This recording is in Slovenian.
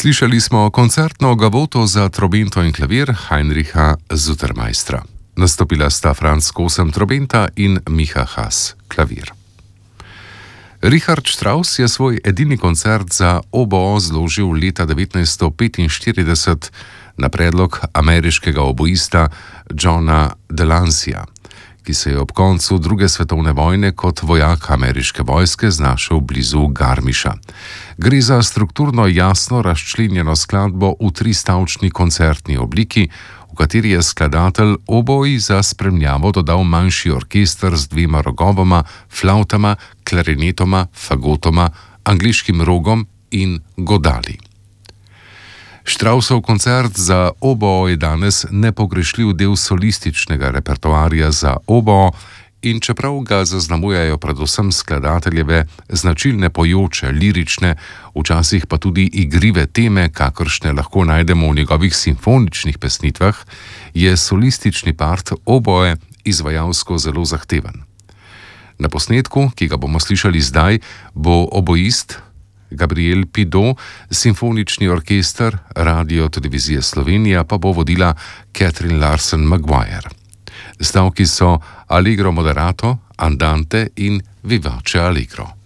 Slišali smo koncertno gavoto za trobento in klavir Heinricha Zutermeistra. Nastopila sta Franz Kosem trobenta in Miha Haas klavir. Richard Strauss je svoj edini koncert za oboe zložil leta 1945 na predlog ameriškega oboista Johna Delanceyja, ki se je ob koncu druge svetovne vojne kot vojak ameriške vojske znašel blizu Garmisha. Gre za strukturno jasno razčlenjeno skladbo v tristavčni koncertni obliki, v kateri je skladatelj oboji za spremljavo dodal manjši orkester z dvema rogovoma, flavtama, klarinetoma, fagotoma, angleškim rogom in godali. Straussov koncert za oboe je danes nepogrešljiv del solističnega repertoarja za oboe in čeprav ga zaznamujejo predvsem skladateljeve značilne pojoče, lirične, včasih pa tudi igrive teme, kakršne lahko najdemo v njegovih simfoničnih pesnitvah, je solistični part oboe izvajalsko zelo zahteven. Na posnetku, ki ga bomo slišali zdaj, bo oboist Gabriel Pido, simfonični orkester Radio-televizije Slovenija pa bo vodila Catherine Larsen Maguire. Stavki so Allegro moderato, Andante in Vivace allegro.